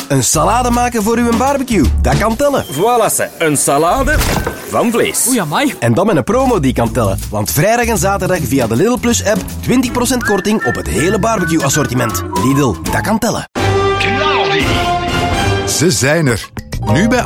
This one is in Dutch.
Een salade maken voor uw barbecue, dat kan tellen. Voilà, ze. Een salade van vlees. Oei, amai. En dan met een promo die kan tellen. Want vrijdag en zaterdag via de Lidl Plus app 20% korting op het hele barbecue assortiment. Lidl, dat kan tellen. Ze zijn er. Nu bij